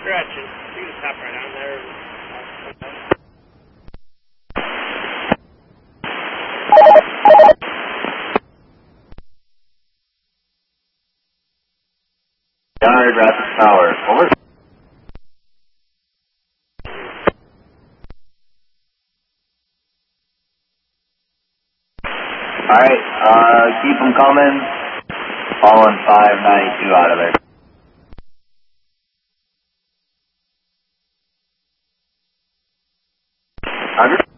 Gretchen, you just hop right on there. Alright, Rapid Tower. Over. Alright, keep them coming. Falling 592 out of there. Roger.